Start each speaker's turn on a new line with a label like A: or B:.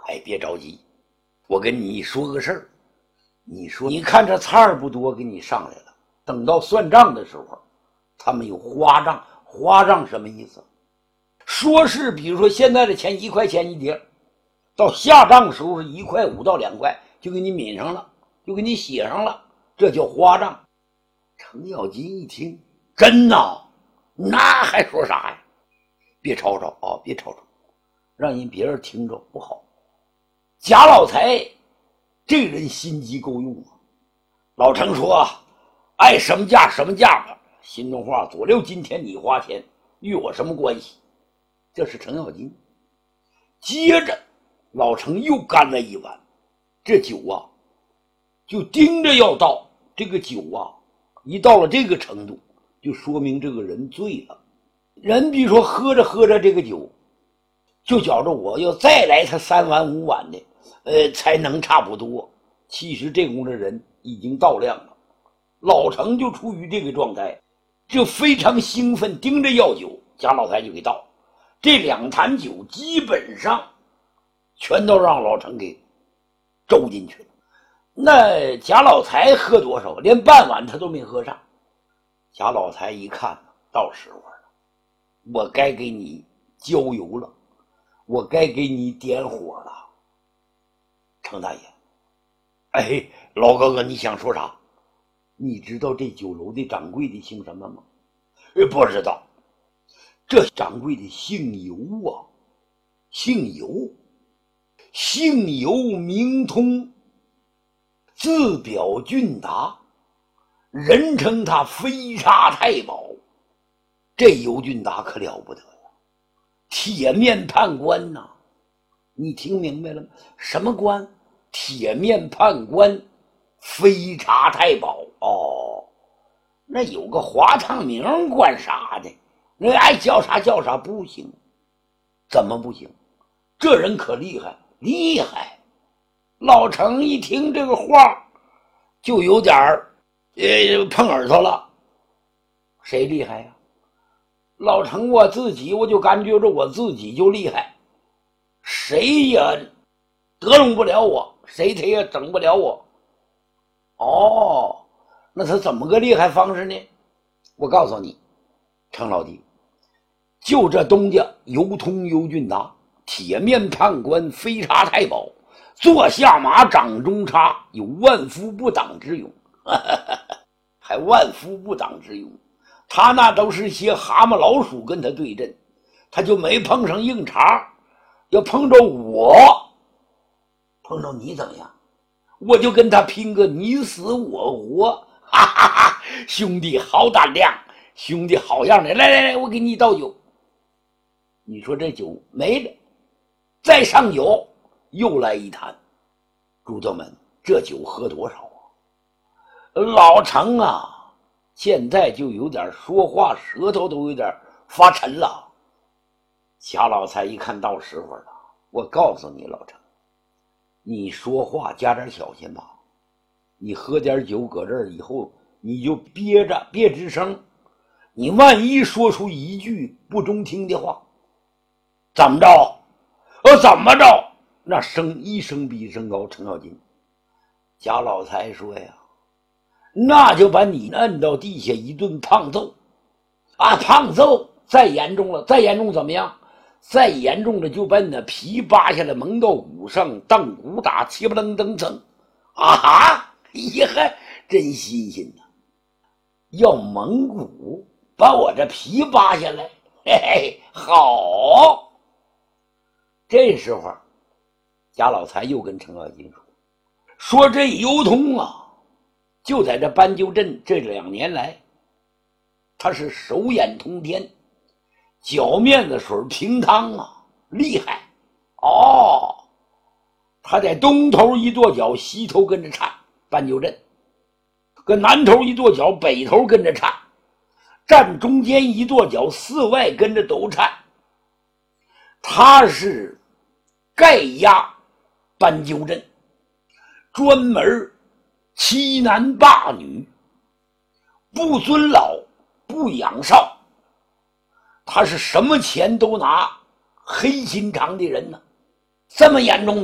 A: 哎，别着急，我跟你说个事儿。你说，你看这菜儿不多，给你上来了。等到算账的时候，他们有花账。花账什么意思？说是比如说现在的钱1块钱一叠，到下账的时候是1块5到2块，就给你抿上了，就给你写上了，这叫花账。程咬金一听，真呐，那还说啥呀？别吵吵啊，别吵吵，让人别人听着不好。贾老财这人心机够用啊。老程说，爱什么价什么价吧，心中话，佐料今天你花钱，与我什么关系？这是程咬金。接着老程又干了一碗，这酒啊就盯着要倒。这个酒啊一到了这个程度，就说明这个人醉了。人比如说喝着喝着这个酒，就觉着我要再来他3碗5碗的才能差不多。其实这功夫的人已经到量了。老程就处于这个状态，就非常兴奋，盯着要酒，贾老财就给倒。这2坛酒基本上全都让老程给周进去了。那贾老财喝多少？连半碗他都没喝上。贾老财一看，到时候了，我该给你浇油了，我该给你点火了。程大爷，哎，老哥哥，你想说啥？你知道这酒楼的掌柜的姓什么吗？不知道。这掌柜的姓尤啊，姓尤，姓尤名通，字表俊达，人称他飞沙太保。这尤俊达可了不得呀，铁面判官呐！你听明白了吗？什么官？铁面判官，飞沙太保。哦，那有个华堂名管啥的，那爱叫啥叫啥不行。怎么不行？这人可厉害，厉害！老程一听这个话，就有点碰耳朵了。谁厉害呀？老程我自己，我就感觉着我自己就厉害，谁也得拢不了我，谁他也整不了我。哦，那他怎么个厉害方式呢？我告诉你，程老弟，就这东家尤通尤俊达，铁面判官，飞沙太保，坐下马掌中插，有万夫不挡之勇。还万夫不挡之勇，他那都是些蛤蟆老鼠跟他对阵，他就没碰上硬茬。要碰着我，碰着你怎么样？我就跟他拼个你死我活。哈哈哈，兄弟好胆量，兄弟好样的，来来来，我给你倒酒。你说这酒没了，再上酒，又来一坛。诸将们，这酒喝多少啊？老程啊，现在就有点说话舌头都有点发沉了。贾老财一看到时候了，我告诉你，老程，你说话加点小心吧。你喝点酒搁这儿以后，你就憋着，别吱声。你万一说出一句不中听的话，怎么着？怎么着？那声一声比一声高。程咬金，贾老财说呀，那就把你摁到地下一顿胖揍啊！胖揍再严重了，再严重怎么样？再严重了就把你的皮扒下来蒙到骨上，当鼓打，七不楞登噌啊哈！呀呵，真新鲜呐！要蒙骨，把我这皮扒下来，嘿嘿，好。这时候贾老财又跟程咬金说这尤通啊，就在这斑鸠镇这2年来，他是手眼通天，脚面子水平汤啊，厉害哦！他在东头一跺脚，西头跟着颤，斑鸠镇跟南头一跺脚，北头跟着颤，站中间一跺脚，四外跟着都颤。他是盖压斑鸠镇，专门欺男霸女，不尊老不养少，他是什么钱都拿，黑心肠的人呢，这么严重。